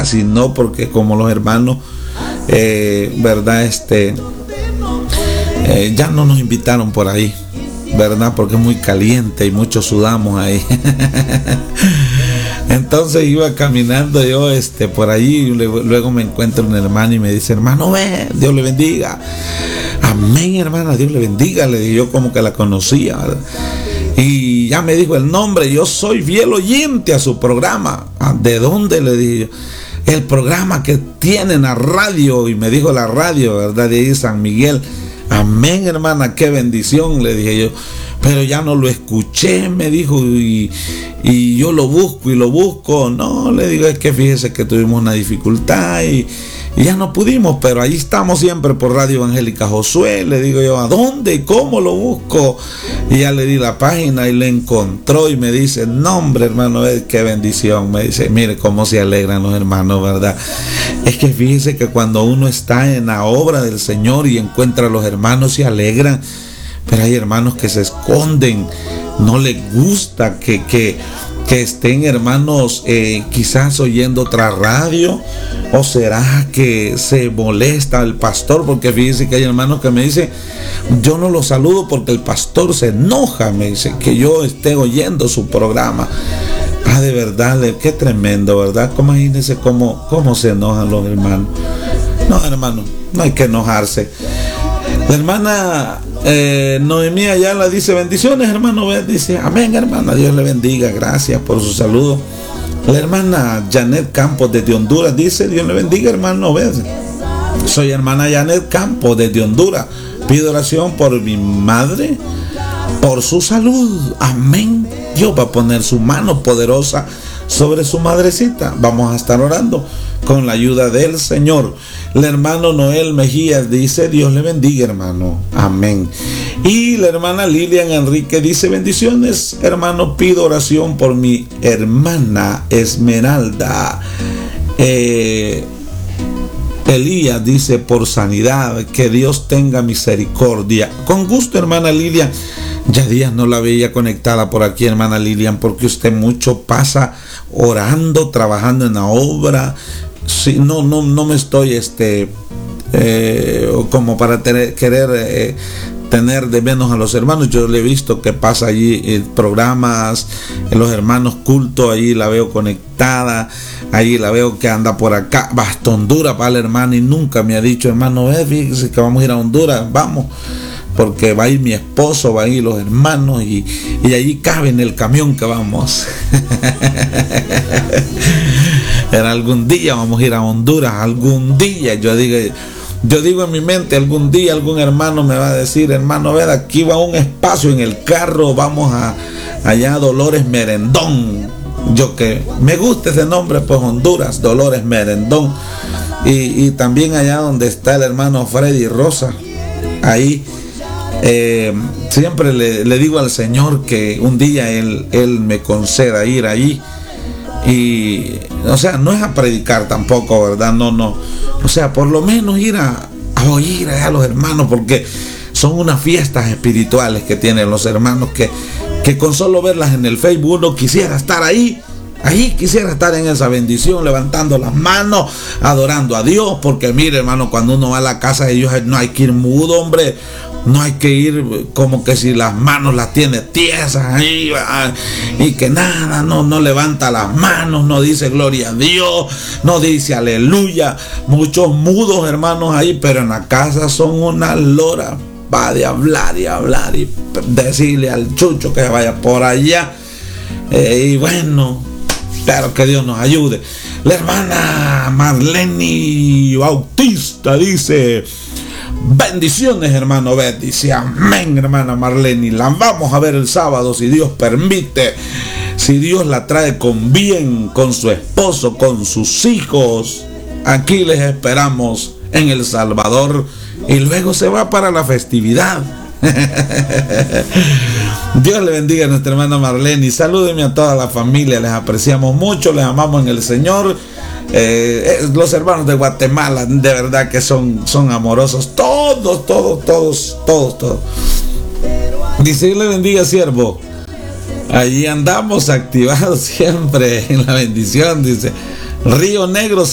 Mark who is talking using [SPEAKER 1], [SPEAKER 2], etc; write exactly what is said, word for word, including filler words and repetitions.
[SPEAKER 1] casi no, porque como los hermanos, eh, verdad, este, eh, ya no nos invitaron por ahí, verdad, porque es muy caliente y muchos sudamos ahí. Entonces iba caminando yo este, por allí y luego, luego me encuentro un hermano y me dice, hermano, ve, Dios le bendiga. Amén, hermana, Dios le bendiga. Le dije, yo como que la conocía, ¿verdad? Y ya me dijo el nombre, yo soy fiel oyente a su programa. ¿De dónde? Le dije yo. El programa que tiene en la radio. Y me dijo la radio, ¿verdad? De ahí San Miguel. Amén, hermana, qué bendición, le dije yo. Pero ya no lo escuché, me dijo, y, y yo lo busco y lo busco. No, le digo, es que fíjese que tuvimos una dificultad y, y ya no pudimos, pero ahí estamos siempre por Radio Evangélica Josué. Le digo yo, ¿a dónde y cómo lo busco? Y ya le di la página y le encontró y me dice, no, hombre, hermano, qué bendición. Me dice, mire cómo se alegran los hermanos, ¿verdad? Es que fíjese que cuando uno está en la obra del Señor y encuentra a los hermanos, se alegran. Pero hay hermanos que se esconden, no les gusta que, que, que estén hermanos eh, quizás oyendo otra radio, o será que se molesta el pastor, porque fíjense que hay hermanos que me dicen, yo no lo saludo porque el pastor se enoja, me dice, que yo esté oyendo su programa. Ah, de verdad, qué tremendo, ¿verdad? Imagínense cómo, cómo se enojan los hermanos. No, hermano, no hay que enojarse. La hermana eh, Noemí Ayala dice, bendiciones, hermano, dice, amén, hermana, Dios le bendiga, gracias por su saludo. La hermana Janet Campos desde Honduras dice, Dios le bendiga, hermano, Obed. Soy hermana Janet Campos desde Honduras, pido oración por mi madre, por su salud, amén. Dios va a poner su mano poderosa sobre su madrecita. Vamos a estar orando con la ayuda del Señor. El hermano Noel Mejías dice, Dios le bendiga, hermano, amén. Y la hermana Lilian Enrique dice, bendiciones, hermano, pido oración por mi hermana Esmeralda. eh, Elías dice, por sanidad, que Dios tenga misericordia. Con gusto, hermana Lilian. Ya días no la veía conectada por aquí, hermana Lilian, porque usted mucho pasa orando, trabajando en la obra. Sí, no, no, no me estoy este eh, como para tener, querer eh, tener de menos a los hermanos. Yo le he visto que pasa allí eh, programas, en los hermanos culto, allí la veo conectada, allí la veo que anda por acá, va hasta Honduras para la hermana y nunca me ha dicho, hermano, eh, fíjese que vamos a ir a Honduras, vamos. Porque va a ir mi esposo, va a ir los hermanos y, y allí cabe en el camión que vamos. En algún día vamos a ir a Honduras, algún día. Yo digo, yo digo en mi mente, algún día algún hermano me va a decir, hermano, ve, aquí va un espacio en el carro, vamos a allá a Dolores Merendón. Yo que me gusta ese nombre, pues Honduras, Dolores Merendón. Y, y también allá donde está el hermano Freddy Rosa, ahí. Eh, siempre le, le digo al Señor que un día él, él me conceda ir allí y, o sea, no es a predicar tampoco, ¿verdad? No, no, o sea, por lo menos ir a, a oír a los hermanos, porque son unas fiestas espirituales que tienen los hermanos que, que con solo verlas en el Facebook uno quisiera estar ahí. Ahí quisiera estar en esa bendición, levantando las manos, adorando a Dios, porque mire, hermano, cuando uno va a la casa de ellos no hay que ir mudo, hombre. No hay que ir como que si las manos las tiene tiesas ahí, y que nada, no, no levanta las manos, no dice gloria a Dios, no dice aleluya. Muchos mudos, hermanos, ahí, pero en la casa son una lora, va de hablar y hablar y decirle al chucho que vaya por allá. Eh, y bueno, claro, que Dios nos ayude. La hermana Marlene Bautista dice, bendiciones, hermano Bet, dice, amén, hermana Marlene, la vamos a ver el sábado, si Dios permite, si Dios la trae con bien, con su esposo, con sus hijos. Aquí les esperamos en El Salvador y luego se va para la festividad. Dios le bendiga a nuestra hermana Marlene y salúdeme a toda la familia, les apreciamos mucho, les amamos en el Señor. Eh, los hermanos de Guatemala de verdad que son, son amorosos, todos, todos, todos, todos, todos. Dice, Dios le bendiga, siervo. Allí andamos activados siempre en la bendición, dice. Río Negro